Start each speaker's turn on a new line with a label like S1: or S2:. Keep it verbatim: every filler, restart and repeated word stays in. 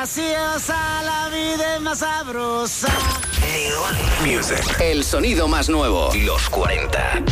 S1: graciosa, la vida es más sabrosa.
S2: Music. El sonido más nuevo. Los cuarenta.